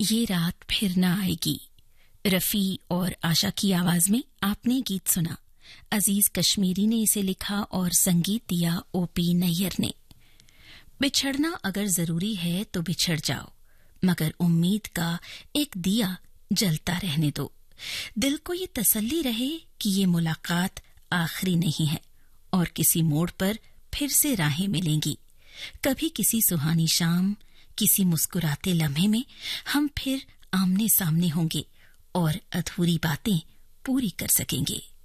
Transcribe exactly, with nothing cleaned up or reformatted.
ये रात फिर ना आएगी। रफी और आशा की आवाज में आपने गीत सुना। अजीज कश्मीरी ने इसे लिखा और संगीत दिया ओपी नैयर ने। बिछड़ना अगर जरूरी है तो बिछड़ जाओ, मगर उम्मीद का एक दिया जलता रहने दो। दिल को ये तसल्ली रहे कि ये मुलाकात आखिरी नहीं है और किसी मोड़ पर फिर से राहें मिलेंगी। कभी किसी सुहानी शाम, किसी मुस्कुराते लम्हे में हम फिर आमने सामने होंगे और अधूरी बातें पूरी कर सकेंगे।